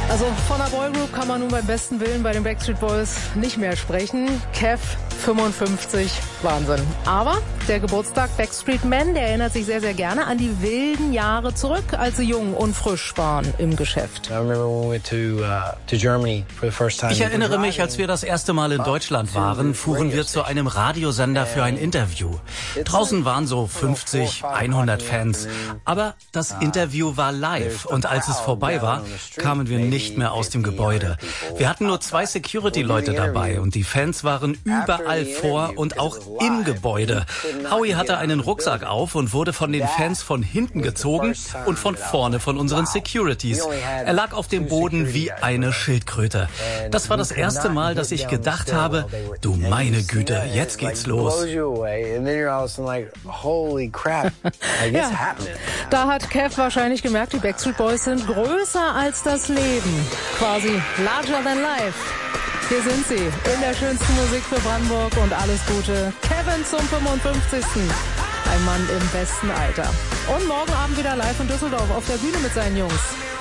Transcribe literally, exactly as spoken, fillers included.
Also von einer Boygroup kann man nun beim besten Willen bei den Backstreet Boys nicht mehr sprechen. Kev, fünfundfünfzig, Wahnsinn. Aber der Geburtstag Backstreet Men, der erinnert sich sehr, sehr gerne an die wilden Jahre zurück, als sie jung und frisch waren im Geschäft. Ich erinnere mich, als wir das erste Mal in Deutschland waren, fuhren wir zu einem Radiosender für ein Interview. Draußen waren so fünfzig, hundert Fans. Aber das Interview war live und als es vorbei war, kamen wir nicht mehr aus dem Gebäude. Wir hatten nur zwei Security-Leute dabei und die Fans waren überall vor und auch im Gebäude. Howie hatte einen Rucksack auf und wurde von den Fans von hinten gezogen und von vorne von unseren Securities. Er lag auf dem Boden wie eine Schildkröte. Das war das erste Mal, dass ich gedacht habe, du meine Güte, jetzt geht's los. Ja, da hat Kev wahrscheinlich gemerkt, die Backstreet Boys sind größer als das Leben. Quasi larger than life. Hier sind sie, in der schönsten Musik für Brandenburg und alles Gute. Kevin zum fünfundfünfzigsten Ein Mann im besten Alter. Und morgen Abend wieder live in Düsseldorf auf der Bühne mit seinen Jungs.